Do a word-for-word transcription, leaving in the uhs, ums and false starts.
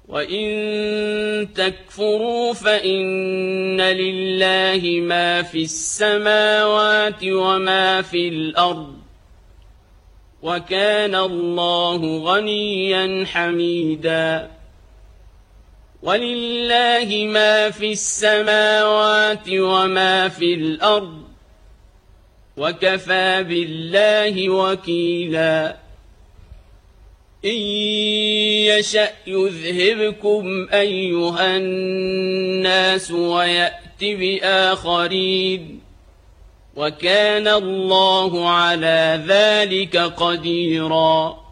وَإِن تَكْفُرُوا فَإِنَّ لِلَّهِ مَا فِي السَّمَاوَاتِ وَمَا فِي الْأَرْضِ وَكَانَ اللَّهُ غَنِيًّا حَمِيدًا وَلِلَّهِ مَا فِي السَّمَاوَاتِ وَمَا في الْأَرْضِ وَكَفَى بِاللَّهِ وَكِيلًا إِن يَشَأْ يُذْهِبْكُمْ أَيُّهَا النَّاسُ وَيَأْتِ بِآخَرِينَ وَكَانَ اللَّهُ عَلَى ذَلِكَ قَدِيرًا